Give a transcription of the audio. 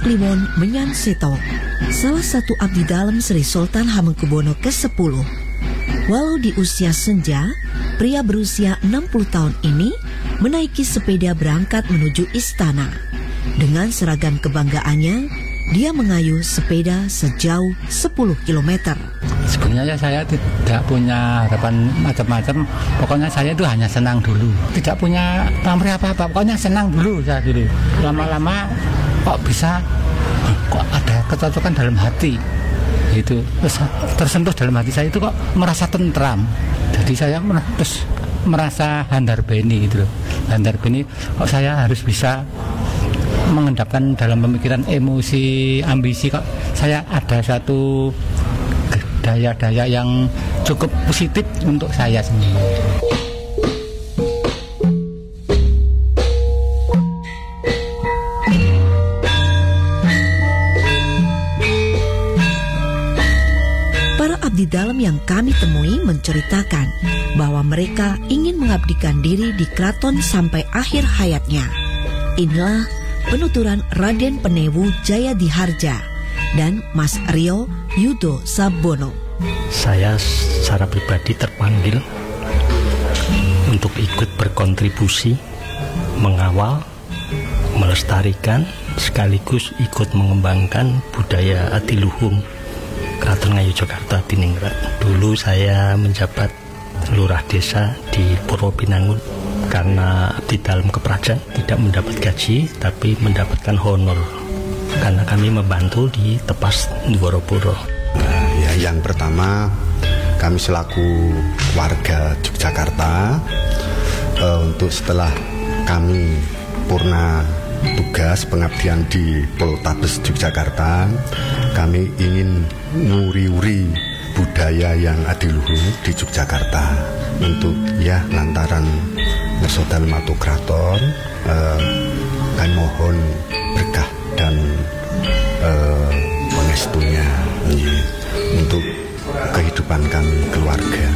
Kliwon Menyan Seto, salah satu abdi dalam Sri Sultan Hamengkubuwono ke-10. Walau di usia senja, pria berusia 60 tahun ini menaiki sepeda berangkat menuju istana. Dengan seragam kebanggaannya, dia mengayuh sepeda sejauh 10 km. Sebenarnya saya tidak punya harapan macam-macam. Pokoknya saya itu hanya senang dulu. Tidak punya pamrih apa-apa. Pokoknya senang dulu saya dulu. Lama-lama kok bisa, kok ada kecocokan dalam hati. Itu tersentuh dalam hati saya itu kok merasa tentram. Jadi saya terus merasa handar beni gitu loh. Handar beni kok saya harus bisa mengendapkan dalam pemikiran emosi, ambisi, kok saya ada satu daya-daya yang cukup positif untuk saya sendiri. Para abdi dalam yang kami temui menceritakan bahwa mereka ingin mengabdikan diri di keraton sampai akhir hayatnya. Inilah penuturan Raden Penewu Jayadiharja dan Mas Rio Yudo Sabono. Saya secara pribadi terpanggil untuk ikut berkontribusi, mengawal, melestarikan, sekaligus ikut mengembangkan budaya adiluhung Keraton Ngayogyakarta Diningrat. Dulu saya menjabat lurah desa di Purwopinangun. Karena di dalam keperajaan tidak mendapat gaji, tapi mendapatkan honor karena kami membantu di Tepas Ndworoboro. Yang pertama, kami selaku warga Yogyakarta, untuk setelah kami purna tugas pengabdian di Poltabes Yogyakarta, kami ingin nguri-uri budaya yang adiluhung di Yogyakarta. Untuk lantaran ngerso dalem atu kraton, kami mohon berkah dan pengestunya untuk kehidupan kami keluarga.